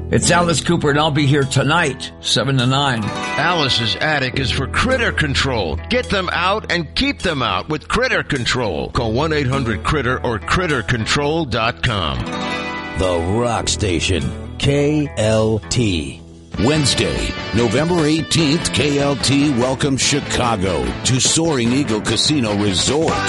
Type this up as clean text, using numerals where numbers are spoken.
It's Alice Cooper, and I'll be here tonight, 7 to 9. Alice's Attic is for critter control. Get them out and keep them out with Critter Control. Call 1-800-CRITTER or CritterControl.com. The Rock Station, KLT. Wednesday, November 18th, KLT welcomes Chicago to Soaring Eagle Casino Resort.